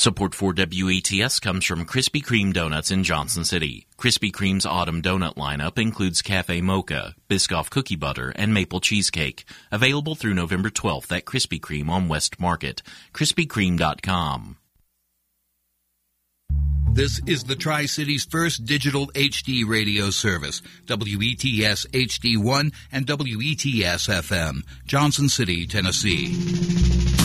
Support for WETS comes from Krispy Kreme Donuts in Johnson City. Krispy Kreme's autumn donut lineup includes Cafe Mocha, Biscoff Cookie Butter, and Maple Cheesecake. Available through November 12th at Krispy Kreme on West Market. KrispyKreme.com. This is the Tri-City's first digital HD radio service, WETS HD1 and WETS FM, Johnson City, Tennessee.